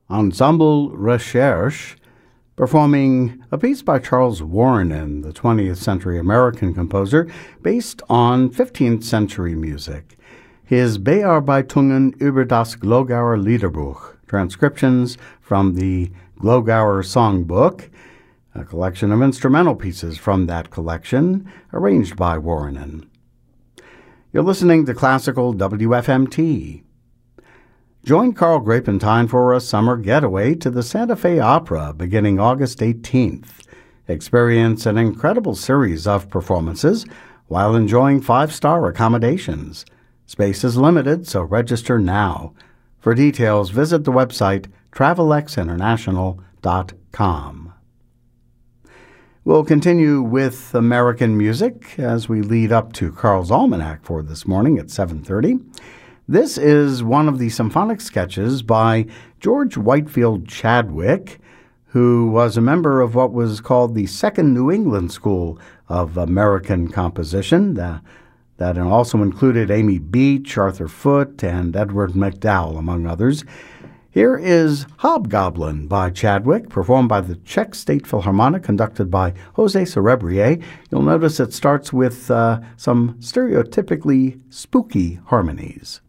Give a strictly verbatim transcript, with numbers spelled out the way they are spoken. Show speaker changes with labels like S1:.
S1: Ensemble Recherche, performing a piece by Charles Warren, the twentieth century American composer, based on fifteenth century music. His Bearbeitungen über das Glogauer Liederbuch, transcriptions from the Glogauer Songbook, a collection of instrumental pieces from that collection, arranged by Warren. You're listening to Classical W F M T. Join Carl Grapentine for a summer getaway to the Santa Fe Opera beginning August eighteenth. Experience an incredible series of performances while enjoying five-star accommodations. Space is limited, so register now. For details, visit the website travel x international dot com. We'll continue with American music as we lead up to Carl's Almanac for this morning at seven thirty. This is one of the symphonic sketches by George Whitefield Chadwick, who was a member of what was called the Second New England School of American Composition. The That also included Amy Beach, Arthur Foote, and Edward MacDowell, among others. Here is Hobgoblin by Chadwick, performed by the Czech State Philharmonic, conducted by Jose Cerebrier. You'll notice it starts with uh, some stereotypically spooky harmonies.